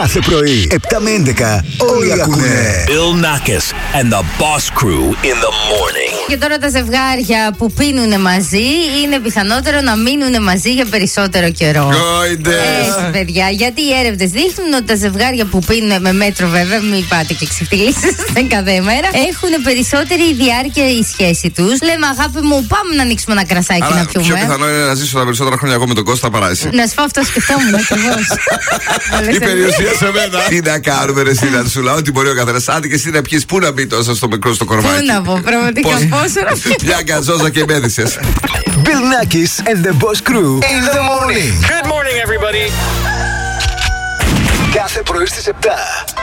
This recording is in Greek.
Κάθε πρωί, 7 με 11, όλοι ακούνε. Bill Nackis and the Boss Crew in the morning. Και τώρα τα ζευγάρια που πίνουν μαζί είναι πιθανότερο να μείνουν μαζί για περισσότερο καιρό. Έτσι, παιδιά, γιατί οι έρευνες δείχνουν ότι τα ζευγάρια που πίνουν με μέτρο, βέβαια, μην πάτε και ξεφτυλίσετε κάθε μέρα, έχουν περισσότερη διάρκεια η σχέση τους. Λέμε, αγάπη μου, πάμε να ανοίξουμε ένα κρασάκι να πιούμε. Πιο πιθανό είναι να ζήσω τα περισσότερα χρόνια εγώ με τον Κώστα παρά εσύ. Να σου πω, αυτό σκεφτόμουν ακριβώς. Η περιουσία σε μένα. Τι να κάνουμε, ρε Σιλανσούλα, ό,τι μπορεί ο καθένας. Άντε και εσύ να πιεις, πού να μπει τόσο στο μικρό στο κορμάκι. Πού να πω, πραγματικά πόσο να πιω. Μια γκαζόζα και μέδισες. Bill Nackis and the Boss Crew in the morning. Good morning, everybody. Κάθε πρωί στις 7.